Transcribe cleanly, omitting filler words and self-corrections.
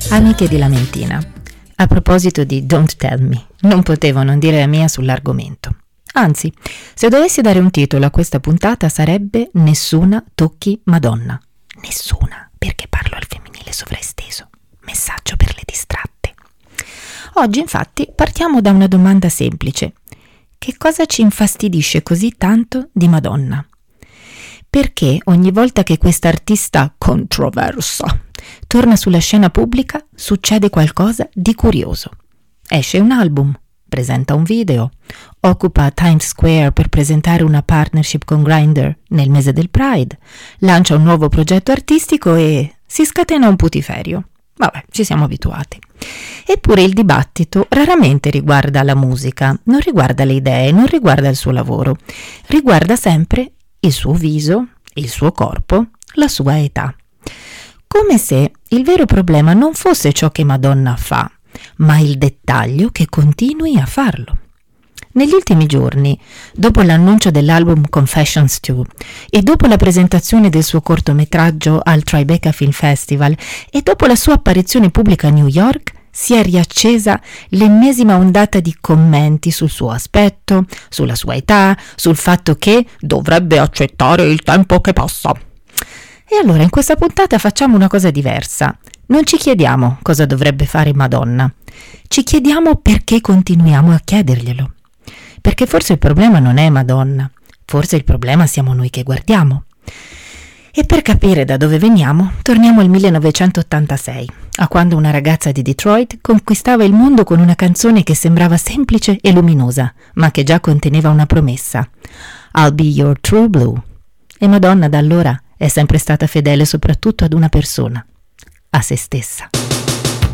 Amiche di Lamentina, a proposito di Don't Tell Me, non potevo non dire la mia sull'argomento. Anzi, se dovessi dare un titolo a questa puntata sarebbe Nessuna tocchi Madonna. Nessuna, perché parlo al femminile sovraesteso. Messaggio per le distratte. Oggi infatti partiamo da una domanda semplice. Che cosa ci infastidisce così tanto di Madonna? Perché ogni volta che questa artista controversa torna sulla scena pubblica succede qualcosa di curioso? Esce un album, presenta un video, occupa Times Square per presentare una partnership con Grindr nel mese del Pride, lancia un nuovo progetto artistico e si scatena un putiferio. Vabbè, ci siamo abituati. Eppure il dibattito raramente riguarda la musica, non riguarda le idee, non riguarda il suo lavoro, riguarda sempre il suo viso, il suo corpo, la sua età. Come se il vero problema non fosse ciò che Madonna fa, ma il dettaglio che continui a farlo. Negli ultimi giorni, dopo l'annuncio dell'album Confessions 2 e dopo la presentazione del suo cortometraggio al Tribeca Film Festival e dopo la sua apparizione pubblica a New York, si è riaccesa l'ennesima ondata di commenti sul suo aspetto, sulla sua età, sul fatto che dovrebbe accettare il tempo che passa. E allora in questa puntata facciamo una cosa diversa. Non ci chiediamo cosa dovrebbe fare Madonna, ci chiediamo perché continuiamo a chiederglielo. Perché forse il problema non è Madonna, forse il problema siamo noi che guardiamo. E per capire da dove veniamo, torniamo al 1986, a quando una ragazza di Detroit conquistava il mondo con una canzone che sembrava semplice e luminosa, ma che già conteneva una promessa. I'll be your true blue. E Madonna da allora è sempre stata fedele soprattutto ad una persona, a se stessa.